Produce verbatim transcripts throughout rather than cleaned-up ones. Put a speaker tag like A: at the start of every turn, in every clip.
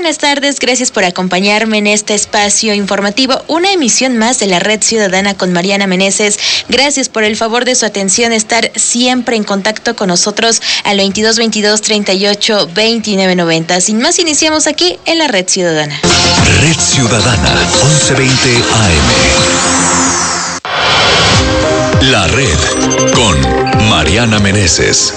A: buenas tardes, gracias por acompañarme en este espacio informativo, una emisión más de la Red Ciudadana con Mariana Meneses. Gracias por el favor de su atención, estar siempre en contacto con nosotros al veintidós veintidós treinta y ocho veintinueve noventa. Sin más, iniciamos aquí en la Red Ciudadana.
B: Red Ciudadana, once veinte A M. La Red con Mariana Meneses.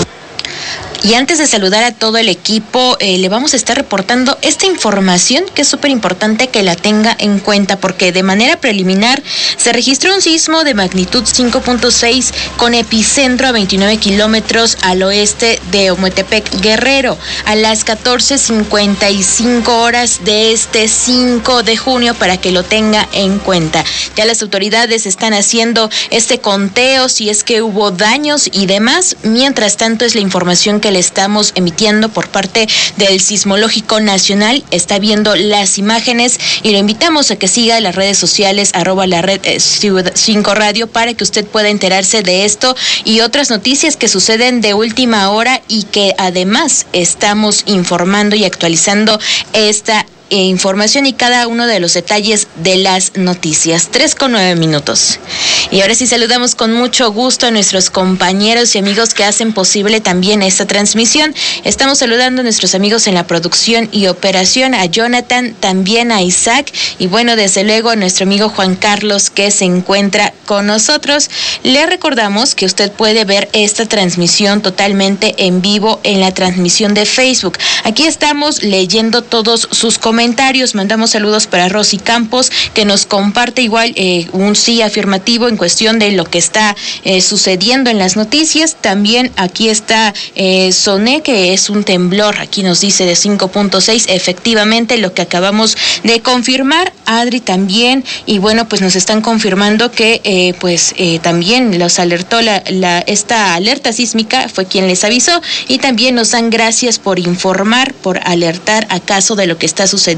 A: Y antes de saludar a todo el equipo, eh, le vamos a estar reportando esta información que es súper importante que la tenga en cuenta, porque de manera preliminar se registró un sismo de magnitud cinco punto seis con epicentro a veintinueve kilómetros al oeste de Ometepec, Guerrero, a las catorce cincuenta y cinco horas de este cinco de junio, para que lo tenga en cuenta. Ya las autoridades están haciendo este conteo, si es que hubo daños y demás. Mientras tanto, es la información que le estamos emitiendo por parte del Sismológico Nacional. Está viendo las imágenes y lo invitamos a que siga las redes sociales arroba la red eh, cinco radio para que usted pueda enterarse de esto y otras noticias que suceden de última hora, y que además estamos informando y actualizando esta E información y cada uno de los detalles de las noticias. Tres con nueve minutos. Y ahora sí saludamos con mucho gusto a nuestros compañeros y amigos que hacen posible también esta transmisión. Estamos saludando a nuestros amigos en la producción y operación, a Jonathan, también a Isaac, y bueno, desde luego a nuestro amigo Juan Carlos, que se encuentra con nosotros. Le recordamos que usted puede ver esta transmisión totalmente en vivo en la transmisión de Facebook. Aquí estamos leyendo todos sus comentarios. comentarios. Mandamos saludos para Rosy Campos, que nos comparte igual eh, un sí afirmativo en cuestión de lo que está eh, sucediendo en las noticias. También aquí está eh, Soné, que es un temblor, aquí nos dice de cinco punto seis, efectivamente lo que acabamos de confirmar. Adri también, y bueno, pues nos están confirmando que eh, pues eh, también los alertó la, la esta alerta sísmica, fue quien les avisó, y también nos dan gracias por informar, por alertar acaso de lo que está sucediendo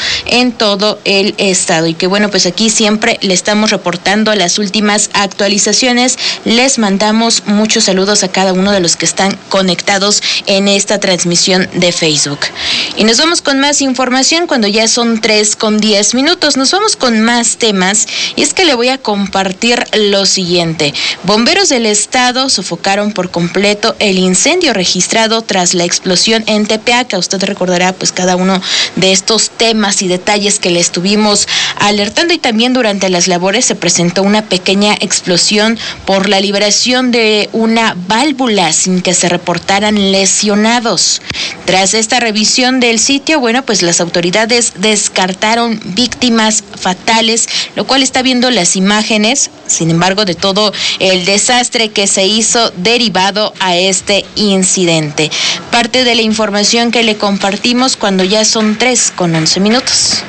A: en todo el estado, y que bueno, pues aquí siempre le estamos reportando las últimas actualizaciones. Les mandamos muchos saludos a cada uno de los que están conectados en esta transmisión de Facebook. Y nos vamos con más información cuando ya son tres con diez minutos. Nos vamos con más temas, y es que le voy a compartir lo siguiente. Bomberos del estado sofocaron por completo el incendio registrado tras la explosión en Tepeaca. Usted recordará pues cada uno de estos temas y detalles que le estuvimos alertando, y también durante las labores se presentó una pequeña explosión por la liberación de una válvula sin que se reportaran lesionados. Tras esta revisión del sitio, bueno, pues las autoridades descartaron víctimas fatales, lo cual está viendo las imágenes, sin embargo, de todo el desastre que se hizo derivado a este incidente. Parte de la información que le compartimos cuando ya son tres con once minutos.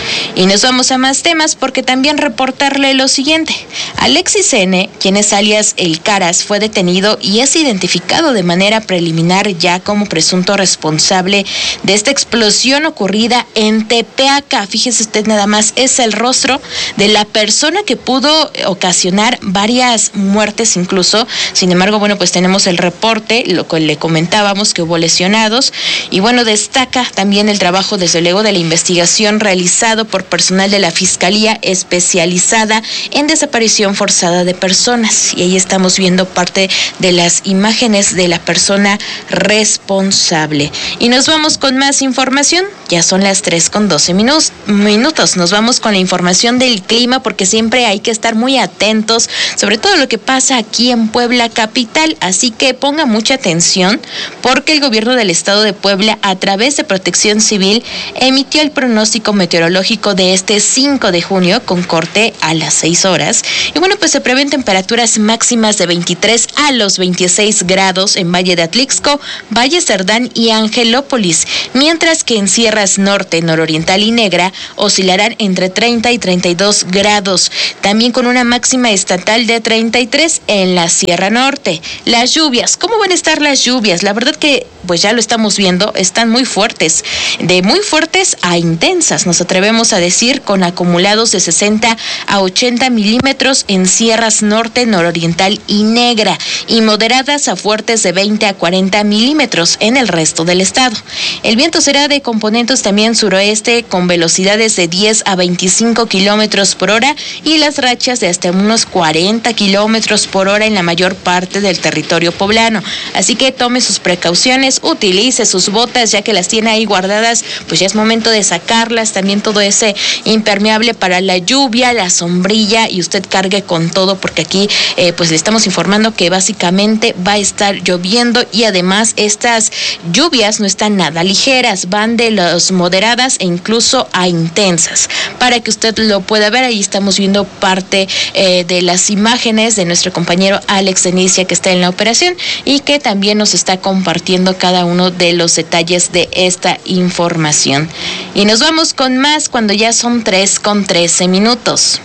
A: Y nos vamos a más temas, porque también reportarle lo siguiente. Alexis N., quien es alias El Caras, fue detenido y es identificado de manera preliminar ya como presunto responsable de esta explosión ocurrida en Tepeaca. Fíjese usted nada más, es el rostro de la persona que pudo ocasionar varias muertes incluso. Sin embargo, bueno, pues tenemos el reporte, lo que le comentábamos, que hubo lesionados. Y bueno, destaca también el trabajo, desde luego, de la investigación realizado por personal de la Fiscalía especializada en desaparición forzada de personas. Y ahí estamos viendo parte de las imágenes de la persona responsable. Y nos vamos con más información. Ya son las tres con doce minutos. Nos vamos con la información del clima, porque siempre hay que estar muy atentos, sobre todo lo que pasa aquí en Puebla capital. Así que ponga mucha atención, porque el gobierno del estado de Puebla, a través de Protección Civil, emitió el pronóstico meteorológico de este cinco de junio con corte a las seis horas. Y bueno, pues se prevén temperaturas máximas de veintitrés a los veintiséis grados en Valle de Atlixco, Valle Cerdán y Angelópolis, mientras que en Sierras Norte, Nororiental y Negra oscilarán entre treinta y treinta y dos grados, también con una máxima estatal de treinta y tres en la Sierra Norte. Las lluvias, ¿cómo van a estar las lluvias? La verdad que pues ya lo estamos viendo, están muy fuertes, de muy fuertes a intensas, nos atrevemos a decir, con acumulados de sesenta a ochenta milímetros en sierras norte, nororiental y negra, y moderadas a fuertes de veinte a cuarenta milímetros en el resto del estado. El viento será de componentes también suroeste con velocidades de diez a veinticinco kilómetros por hora y las rachas de hasta unos cuarenta kilómetros por hora en la mayor parte del territorio poblano. Así que tome sus precauciones, utilice sus botas ya que las tiene ahí guardadas, pues ya es momento de sacarlas, también todo ese impermeable para la lluvia, la sombrilla, y usted cargue con todo porque aquí eh, pues le estamos informando que básicamente va a estar lloviendo y además estas lluvias no están nada ligeras, van de las moderadas e incluso a intensas. Para que usted lo pueda ver, ahí estamos viendo parte eh, de las imágenes de nuestro compañero Alex Denicia, que está en la operación y que también nos está compartiendo cada uno de los detalles de esta información. Y nos vamos con más cuando ya son tres con trece minutos.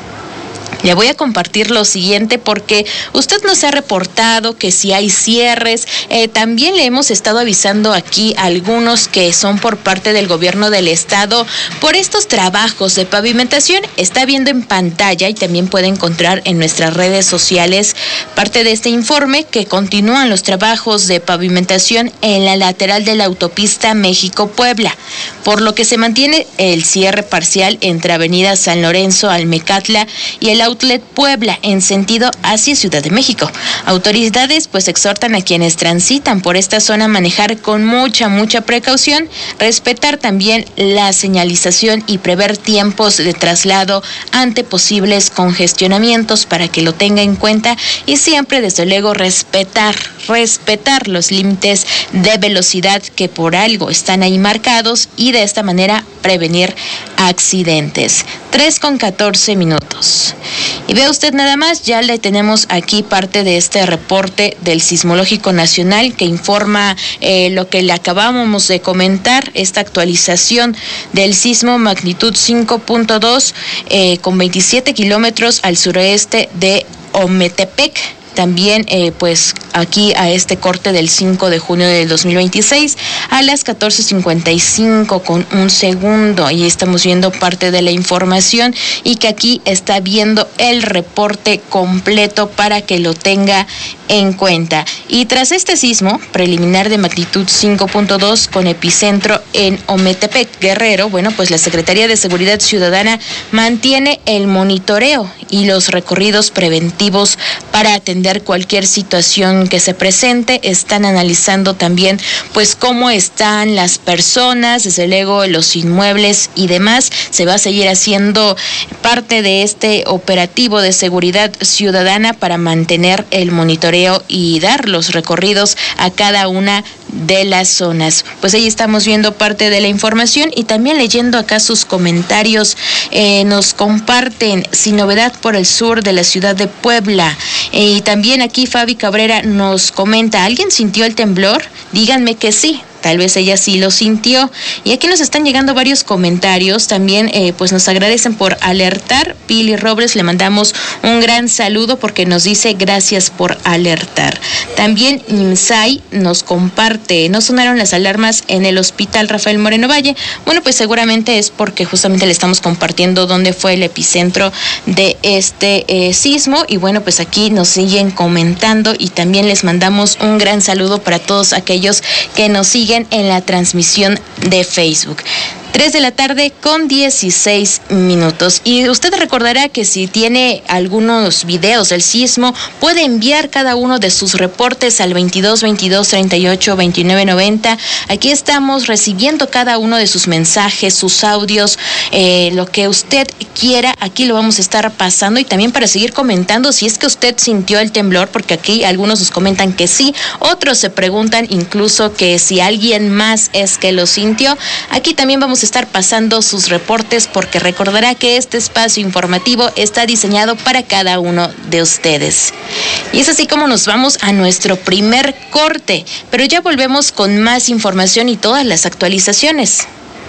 A: Le voy a compartir lo siguiente porque usted nos ha reportado que si hay cierres, eh, también le hemos estado avisando aquí algunos que son por parte del gobierno del estado por estos trabajos de pavimentación. Está viendo en pantalla y también puede encontrar en nuestras redes sociales parte de este informe que continúan los trabajos de pavimentación en la lateral de la autopista México-Puebla, por lo que se mantiene el cierre parcial entre Avenida San Lorenzo, Almecatla y el Outlet Puebla en sentido hacia Ciudad de México. Autoridades pues exhortan a quienes transitan por esta zona a manejar con mucha, mucha precaución, respetar también la señalización y prever tiempos de traslado ante posibles congestionamientos para que lo tenga en cuenta y siempre desde luego respetar, respetar los límites de velocidad que por algo están ahí marcados y de esta manera prevenir accidentes. tres con catorce minutos. Y vea usted nada más, ya le tenemos aquí parte de este reporte del Sismológico Nacional que informa eh, lo que le acabamos de comentar, esta actualización del sismo magnitud cinco punto dos eh, con veintisiete kilómetros al suroeste de Ometepec. También, eh, pues, aquí a este corte del cinco de junio del dos mil veintiséis a las catorce cincuenta y cinco con un segundo. Ahí estamos viendo parte de la información y que aquí está viendo el reporte completo para que lo tenga en cuenta. Y tras este sismo preliminar de magnitud cinco punto dos con epicentro en Ometepec, Guerrero, bueno, pues la Secretaría de Seguridad Ciudadana mantiene el monitoreo y los recorridos preventivos para atender cualquier situación que se presente. Están analizando también pues cómo están las personas, desde luego los inmuebles y demás. Se va a seguir haciendo parte de este operativo de seguridad ciudadana para mantener el monitoreo y dar los recorridos a cada una de las zonas. Pues ahí estamos viendo parte de la información y también leyendo acá sus comentarios. Eh, nos comparten sin novedad por el sur de la ciudad de Puebla. Eh, y también aquí Fabi Cabrera nos comenta, ¿alguien sintió el temblor? Díganme que sí. Tal vez ella sí lo sintió. Y aquí nos están llegando varios comentarios. También eh, pues nos agradecen por alertar. Pili Robles, le mandamos un gran saludo porque nos dice gracias por alertar. También Imsai nos comparte, no sonaron las alarmas en el hospital Rafael Moreno Valle. Bueno, pues seguramente es porque justamente le estamos compartiendo dónde fue el epicentro de este eh, sismo. Y bueno, pues aquí nos siguen comentando y también les mandamos un gran saludo para todos aquellos que nos siguen en la transmisión de Facebook. tres de la tarde con dieciséis minutos. Y usted recordará que si tiene algunos videos del sismo, puede enviar cada uno de sus reportes al veintidós veintidós treinta y ocho veintinueve noventa. Aquí estamos recibiendo cada uno de sus mensajes, sus audios, eh, lo que usted quiera. Aquí lo vamos a estar pasando y también para seguir comentando si es que usted sintió el temblor, porque aquí algunos nos comentan que sí, otros se preguntan incluso que si alguien más es que lo sintió. Aquí también vamos a estar pasando sus reportes porque recordará que este espacio informativo está diseñado para cada uno de ustedes. Y es así como nos vamos a nuestro primer corte, pero ya volvemos con más información y todas las actualizaciones.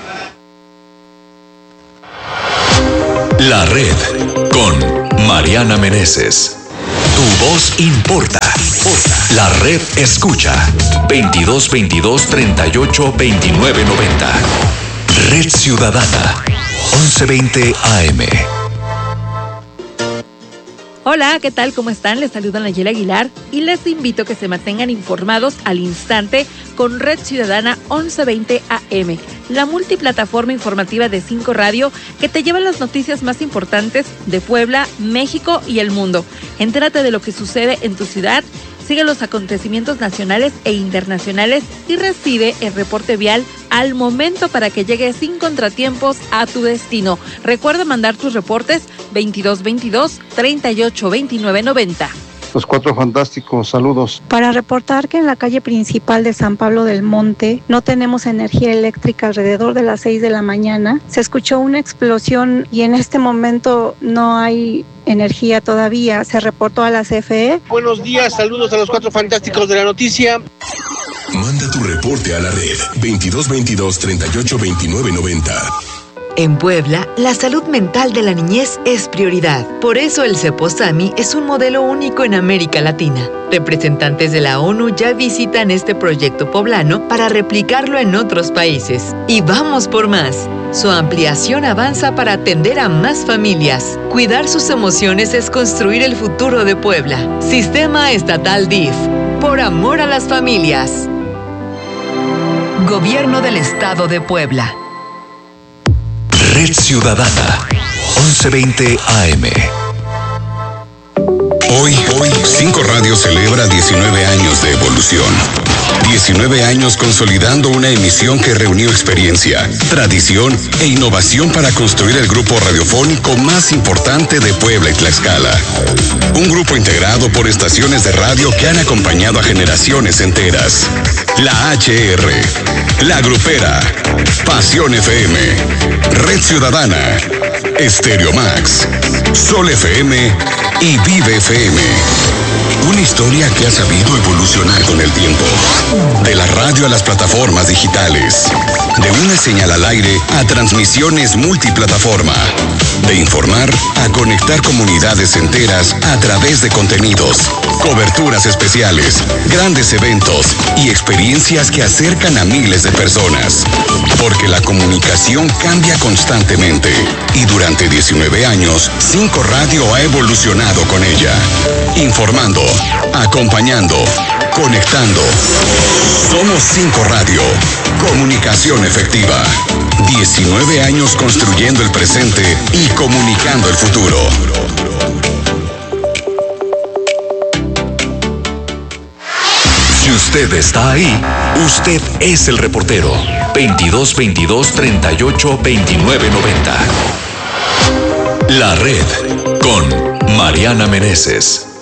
B: La Red con Mariana Meneses. Tu voz importa. La Red escucha. veintidós veintidós treinta y ocho veintinueve noventa. Red Ciudadana. once veinte A M.
C: Hola, ¿qué tal? ¿Cómo están? Les saluda Nayeli Aguilar y les invito a que se mantengan informados al instante con Red Ciudadana once veinte A M, la multiplataforma informativa de Cinco Radio que te lleva las noticias más importantes de Puebla, México y el mundo. Entérate de lo que sucede en tu ciudad, sigue los acontecimientos nacionales e internacionales y recibe el reporte vial al momento para que llegues sin contratiempos a tu destino. Recuerda mandar tus reportes veintidós veintidós, treinta y ocho veintinueve noventa.
D: Los Cuatro Fantásticos, saludos.
E: Para reportar que en la calle principal de San Pablo del Monte no tenemos energía eléctrica alrededor de las seis de la mañana. Se escuchó una explosión y en este momento no hay energía todavía. Se reportó a la C F E.
F: Buenos días, saludos a los Cuatro Fantásticos de la noticia.
G: Manda tu reporte a la red veintidós veintidós, treinta y ocho veintinueve noventa.
H: En Puebla, la salud mental de la niñez es prioridad. Por eso el Ceposami es un modelo único en América Latina. Representantes de la ONU ya visitan este proyecto poblano para replicarlo en otros países. Y vamos por más. Su ampliación avanza para atender a más familias. Cuidar sus emociones es construir el futuro de Puebla. Sistema Estatal D I F. Por amor a las familias. Gobierno del Estado de Puebla.
B: Red Ciudadana, once veinte A M.
G: Hoy, hoy, Cinco Radio celebra diecinueve años de evolución. diecinueve años consolidando una emisión que reunió experiencia, tradición e innovación para construir el grupo radiofónico más importante de Puebla y Tlaxcala. Un grupo integrado por estaciones de radio que han acompañado a generaciones enteras. La H R, La Grupera, Pasión F M, Red Ciudadana, Estéreo Max, Sol F M y Vive F M. Una historia que ha sabido evolucionar con el tiempo. De la radio a las plataformas digitales. De una señal al aire a transmisiones multiplataforma. De informar a conectar comunidades enteras a través de contenidos, coberturas especiales, grandes eventos y experiencias que acercan a miles de personas. Porque la comunicación cambia constantemente. Y durante diecinueve años, Cinco Radio ha evolucionado con ella. Informando, acompañando, conectando. Somos Cinco Radio. Comunicación efectiva. diecinueve años construyendo el presente y comunicando el futuro.
B: Si usted está ahí, usted es el reportero. veintidós veintidós, treinta y ocho veintinueve noventa. La red con Mariana Meneses.